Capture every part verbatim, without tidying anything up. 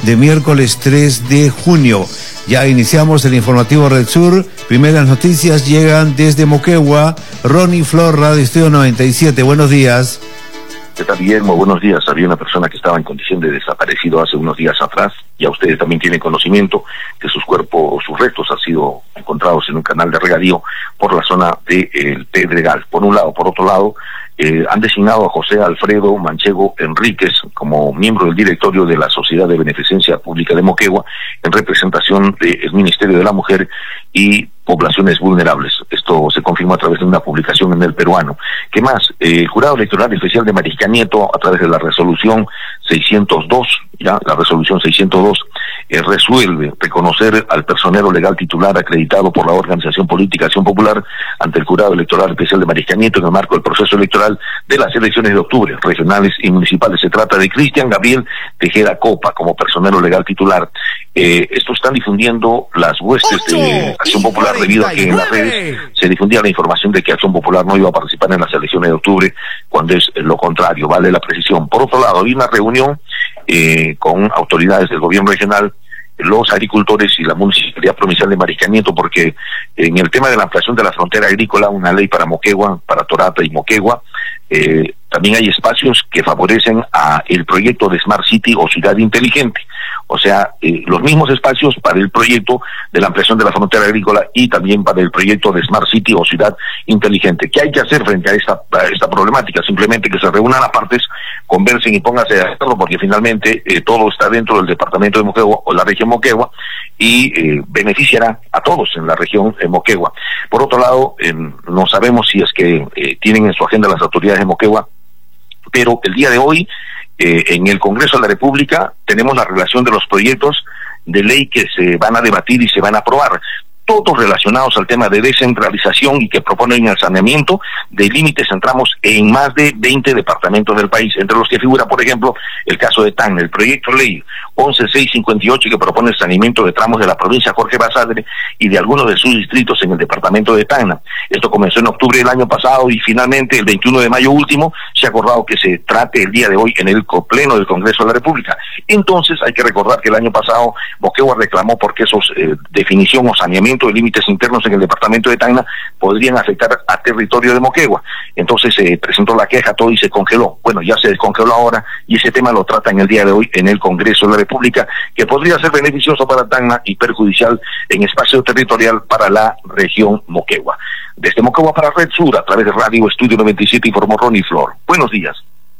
de miércoles tres de junio. Ya iniciamos el informativo Red Sur. Primeras noticias llegan desde Moquegua. Ronnie Flor, Radio Estudio noventa y siete. Buenos días. ¿Qué tal, Guillermo? Buenos días. Había una persona que estaba en condición de desaparecido hace unos días atrás. Ya ustedes también tienen conocimiento que sus cuerpos, sus restos han sido encontrados en un canal de regadío por la zona de El Pedregal. Por un lado. Por otro lado, eh, han designado a José Alfredo Manchego Enríquez como miembro del directorio de la Sociedad de Beneficencia Pública de Moquegua en representación del Ministerio de la Mujer y Poblaciones Vulnerables. Esto se confirmó a través de una publicación en El Peruano. ¿Qué más? Eh, el Jurado Electoral Especial de Mariscal Nieto, a través de la resolución seiscientos dos, ya, la resolución seiscientos dos, eh, resuelve reconocer al personero legal titular acreditado por la Organización Política Acción Popular ante el Jurado Electoral Especial de Mariscal Nieto en el marco del proceso electoral de las elecciones de octubre, regionales y municipales. Se trata de Cristian Gabriel Tejera Copa como personero legal titular. Eh, esto están difundiendo las huestes de Acción Popular debido a que en las redes se difundía la información de que Acción Popular no iba a participar en las elecciones de octubre, cuando es lo contrario, vale la precisión. Por otro lado, hay una reunión eh, con autoridades del gobierno regional, los agricultores y la Municipalidad Provincial de Mariscal Nieto, porque en el tema de la ampliación de la frontera agrícola, una ley para Moquegua, para Torata y Moquegua, eh, también hay espacios que favorecen a el proyecto de Smart City o Ciudad Inteligente, o sea, eh, los mismos espacios para el proyecto de la ampliación de la frontera agrícola y también para el proyecto de Smart City o Ciudad Inteligente. ¿Qué hay que hacer frente a esta, a esta problemática? Simplemente que se reúnan las partes, conversen y pónganse de acuerdo, porque finalmente eh, todo está dentro del departamento de Moquegua o la región Moquegua y eh, beneficiará a todos en la región de Moquegua. Por otro lado, eh, no sabemos si es que eh, tienen en su agenda las autoridades de Moquegua, pero el día de hoy eh, en el Congreso de la República tenemos la relación de los proyectos de ley que se van a debatir y se van a aprobar, todos relacionados al tema de descentralización y que proponen el saneamiento de límites. Entramos en más de veinte departamentos del país, entre los que figura, por ejemplo, el caso de Tacna, el proyecto de ley once mil seiscientos cincuenta y ocho que propone el saneamiento de tramos de la provincia Jorge Basadre y de algunos de sus distritos en el departamento de Tacna. Esto comenzó en octubre del año pasado y finalmente el veintiuno de mayo último se ha acordado que se trate el día de hoy en el pleno del Congreso de la República. Entonces hay que recordar que el año pasado Moquegua reclamó porque esos eh, definición o saneamiento de límites internos en el departamento de Tacna podrían afectar a territorio de Moquegua. Entonces se eh, presentó la queja, todo y se congeló. Bueno, ya se descongeló ahora y ese tema lo trata en el día de hoy en el Congreso de la República, que podría ser beneficioso para Tacna y perjudicial en espacio territorial para la región Moquegua. Desde Moquegua para Red Sur, a través de Radio Estudio noventa y siete, informó Ronnie Flor. Buenos días.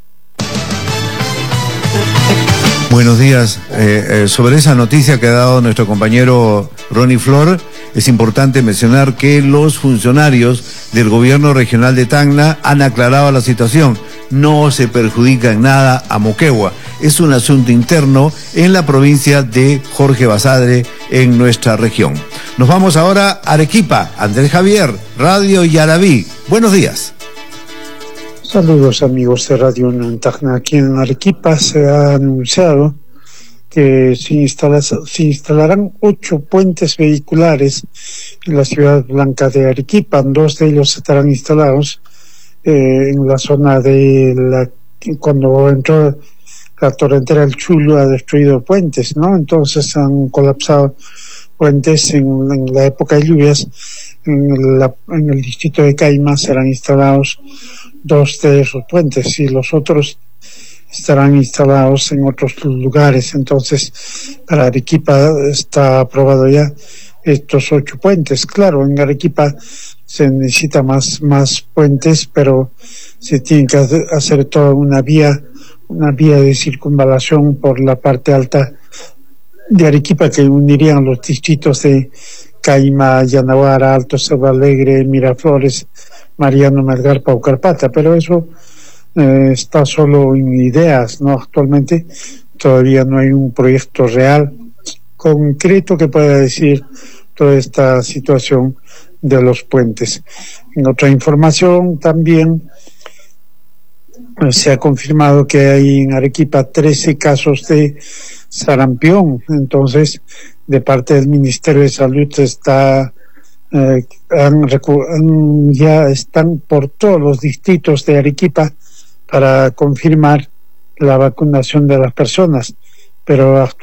Buenos días. Eh, eh, sobre esa noticia que ha dado nuestro compañero Ronnie Flor, es importante mencionar que los funcionarios del gobierno regional de Tacna han aclarado la situación. No se perjudica en nada a Moquegua. Es un asunto interno en la provincia de Jorge Basadre, en nuestra región. Nos vamos ahora a Arequipa. Andrés Javier, Radio Yarabí. Buenos días. Saludos, amigos de Radio Tacna. Aquí en Arequipa se ha anunciado que se, instala, se instalarán ocho puentes vehiculares en la ciudad blanca de Arequipa. Dos de ellos estarán instalados eh, en la zona de la... cuando entró la torrentera El Chullo ha destruido puentes, ¿no? Entonces han colapsado puentes en, en la época de lluvias. En, la, en el distrito de Caima serán instalados dos de esos puentes y los otros estarán instalados en otros lugares. Entonces, para Arequipa está aprobado ya estos ocho puentes. Claro, en Arequipa se necesita más, más puentes, pero se tiene que hacer toda una vía, una vía de circunvalación por la parte alta de Arequipa que unirían los distritos de Caima, Yanaguara, Alto Cerro Alegre, Miraflores, Mariano, Melgar, Paucarpata, pero eso eh, está solo en ideas, ¿no? Actualmente todavía no hay un proyecto real, concreto, que pueda decir toda esta situación de los puentes. En otra información también eh, se ha confirmado que hay en Arequipa trece casos de sarampión. Entonces, de parte del Ministerio de Salud está eh, han, han, ya están por todos los distritos de Arequipa para confirmar la vacunación de las personas, pero